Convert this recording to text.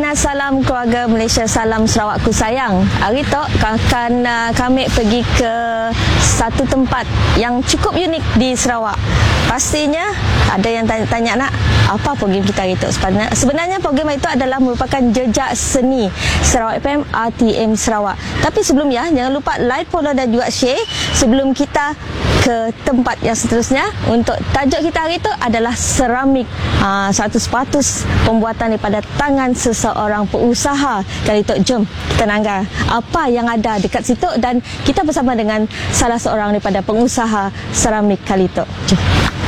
Panas salam keluarga Malaysia, salam Sarawakku sayang. Hari tu akan kami pergi ke satu tempat yang cukup unik di Sarawak. Pastinya ada yang tanya nak apa program kita hari itu. Sebenarnya program itu adalah merupakan jejak seni Sarawak FM RTM Sarawak. Tapi sebelumnya jangan lupa like, follow dan juga share sebelum kita ke tempat yang seterusnya. Untuk tajuk kita hari itu adalah seramik, 100% pembuatan daripada tangan seseorang pengusaha. Kali itu jom kita nanggar apa yang ada dekat situ dan kita bersama dengan salah seorang daripada pengusaha seramik kali itu. Jom.